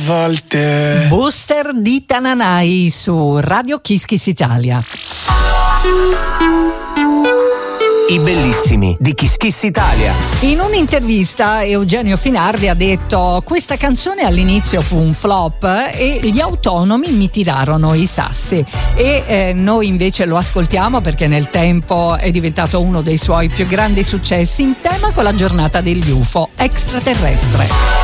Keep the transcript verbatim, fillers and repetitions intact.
volte. Booster di Tananai su Radio Kiss Kiss Italia. I bellissimi di Kiss Kiss Italia. In un'intervista Eugenio Finardi ha detto: questa canzone all'inizio fu un flop e gli autonomi mi tirarono i sassi, e eh, noi invece lo ascoltiamo perché nel tempo è diventato uno dei suoi più grandi successi, in tema con la giornata degli U F O extraterrestre.